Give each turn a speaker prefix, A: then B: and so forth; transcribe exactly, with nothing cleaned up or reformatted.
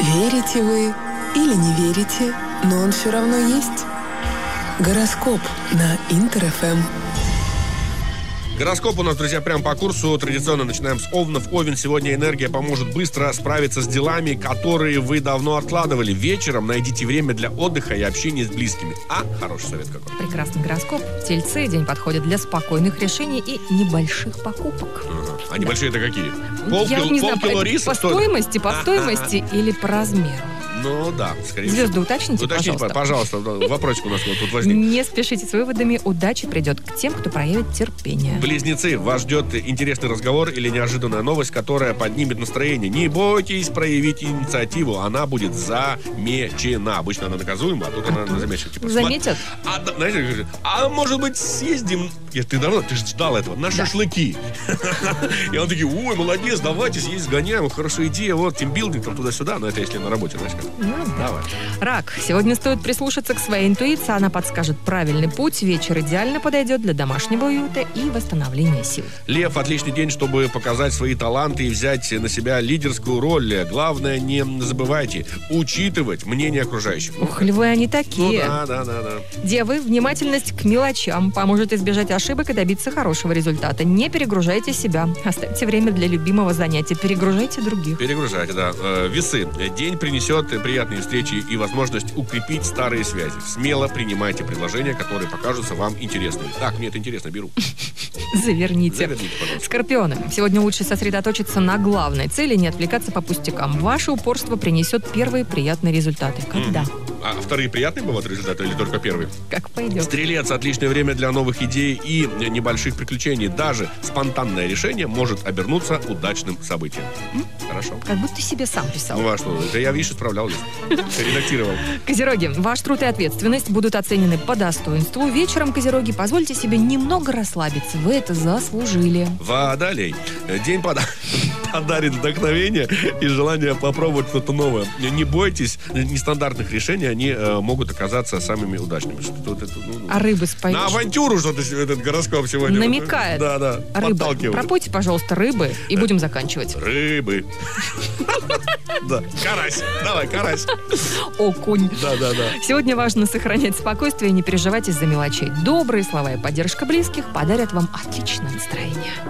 A: Верите вы или не верите, но он все равно есть. Гороскоп на Интер эф эм.
B: Гороскоп у нас, друзья, прям по курсу. Традиционно начинаем с Овнов. Овен, сегодня энергия поможет быстро справиться с делами, которые вы давно откладывали. Вечером найдите время для отдыха и общения с близкими. А, хороший совет какой.
C: Прекрасный гороскоп. Тельцы, день подходит для спокойных решений и небольших покупок.
B: Ага. А небольшие это какие?
C: Пол Я не знаю,
B: полкило
C: по,
B: риса?
C: по стоимости, по стоимости или по размеру.
B: Ну да, скорее всего.
C: Звезды, уточните,
B: Уточните,
C: пожалуйста.
B: пожалуйста. Вопросик у нас вот тут возник.
C: Не спешите с выводами. Удача придет к тем, кто проявит терпение.
B: Близнецы, вас ждет интересный разговор или неожиданная новость, которая поднимет настроение. Не бойтесь проявить инициативу, она будет замечена. Обычно она наказуема, а тут она замечена. Типа,
C: заметят?
B: А, да, знаете, а может быть съездим? Я, ты давно, ты же ждал этого, на
C: Да.
B: шашлыки. И он такие, ой, молодец, давайте съездим, сгоняем, хорошая идея, вот, тимбилдинг, там туда-сюда, но это если на работе, знаешь как.
C: Ну, да.
B: Давай.
C: Рак. Сегодня стоит прислушаться к своей интуиции. Она подскажет правильный путь. Вечер идеально подойдет для домашнего уюта и восстановления сил.
B: Лев, отличный день, чтобы показать свои таланты и взять на себя лидерскую роль. Главное, не забывайте учитывать мнение окружающих.
C: Ух, львы они такие.
B: Ну да, да, да, да.
C: Девы, внимательность к мелочам поможет избежать ошибок и добиться хорошего результата. Не перегружайте себя. Оставьте время для любимого занятия. Перегружайте других.
B: Перегружайте, да. Э, Весы. День принесет приятные встречи и возможность укрепить старые связи. Смело принимайте предложения, которые покажутся вам интересными. Так, мне это интересно, беру.
C: Заверните.
B: Заверните, пожалуйста.
C: Скорпионы. Сегодня лучше сосредоточиться на главной цели и не отвлекаться по пустякам. Ваше упорство принесет первые приятные результаты. Когда?
B: А вторые приятные бывают результаты или только первые?
C: Как пойдет.
B: Стрелец. Отличное время для новых идей и небольших приключений. Даже спонтанное решение может обернуться удачным событием. М? Хорошо.
C: Как будто себе сам писал.
B: Ну а что? Это я, видишь, исправлял здесь. Редактировал.
C: Козероги, ваш труд и ответственность будут оценены по достоинству. Вечером, козероги, позвольте себе немного расслабиться. Вы это заслужили.
B: Водолей. День пода... подарит вдохновение и желание попробовать что-то новое. Не бойтесь нестандартных решений, они э, могут оказаться самыми удачными. Что это, ну,
C: А рыбы споешь?
B: на авантюру что-то этот гороскоп сегодня.
C: Намекает.
B: Да, да.
C: Рыбы.
B: Подталкивает.
C: Пропойте, пожалуйста, рыбы и будем заканчивать.
B: Рыбы. Да. Карась. Давай, карась.
C: Окунь.
B: Да, да, да.
C: Сегодня важно сохранять спокойствие и не переживать из-за мелочей. Добрые слова и поддержка близких подарят вам отличное настроение.